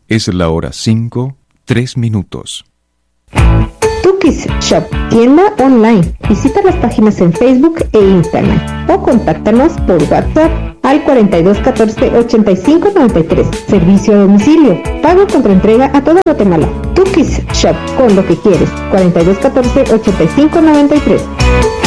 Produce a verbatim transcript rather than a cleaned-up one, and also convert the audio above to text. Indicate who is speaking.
Speaker 1: Es la hora cinco, tres minutos.
Speaker 2: Tukis Shop, tienda online. Visita las páginas en Facebook e Instagram o contáctanos por WhatsApp al cuarenta y dos catorce ochenta y cinco noventa y tres. Servicio a domicilio. Pago contra entrega a toda Guatemala. Tukis Shop, con lo que quieres. cuarenta y dos catorce ochenta y cinco noventa y tres.